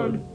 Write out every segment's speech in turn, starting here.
God.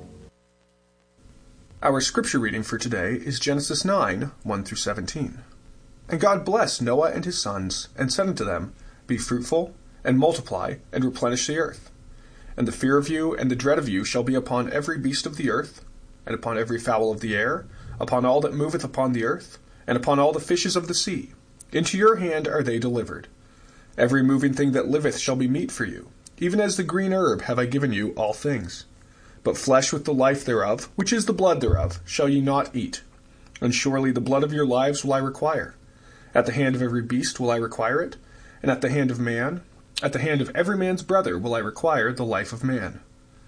Our scripture reading for today is Genesis 9, 1-17. And God blessed Noah and his sons, and said unto them, Be fruitful, and multiply, and replenish the earth. And the fear of you and the dread of you shall be upon every beast of the earth, and upon every fowl of the air, upon all that moveth upon the earth, and upon all the fishes of the sea. Into your hand are they delivered. Every moving thing that liveth shall be meat for you. Even as the green herb have I given you all things. But flesh with the life thereof, which is the blood thereof, shall ye not eat. And surely the blood of your lives will I require. At the hand of every beast will I require it, and at the hand of man, at the hand of every man's brother will I require the life of man.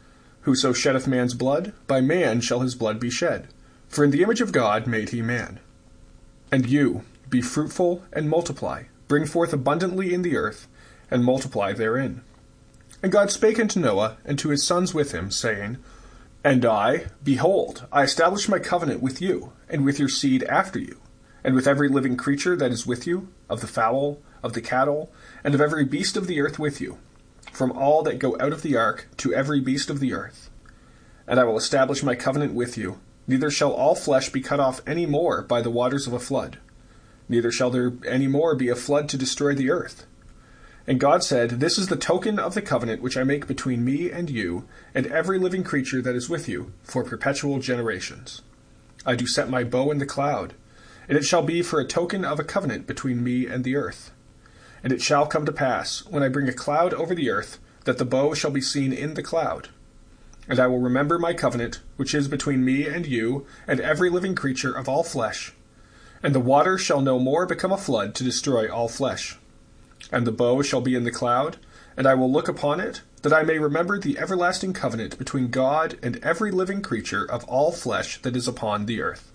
Whoso sheddeth man's blood, by man shall his blood be shed. For in the image of God made he man. And you, be fruitful and multiply, bring forth abundantly in the earth, and multiply therein. And God spake unto Noah, and to his sons with him, saying, And I, behold, I establish my covenant with you, and with your seed after you, and with every living creature that is with you, of the fowl, of the cattle, and of every beast of the earth with you, from all that go out of the ark to every beast of the earth. And I will establish my covenant with you, neither shall all flesh be cut off any more by the waters of a flood, neither shall there any more be a flood to destroy the earth. And God said, This is the token of the covenant which I make between me and you, and every living creature that is with you, for perpetual generations. I do set my bow in the cloud, and it shall be for a token of a covenant between me and the earth. And it shall come to pass, when I bring a cloud over the earth, that the bow shall be seen in the cloud. And I will remember my covenant, which is between me and you, and every living creature of all flesh. And the water shall no more become a flood to destroy all flesh. And the bow shall be in the cloud, and I will look upon it, that I may remember the everlasting covenant between God and every living creature of all flesh that is upon the earth.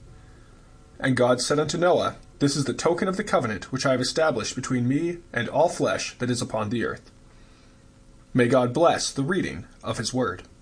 And God said unto Noah, This is the token of the covenant which I have established between me and all flesh that is upon the earth. May God bless the reading of his word.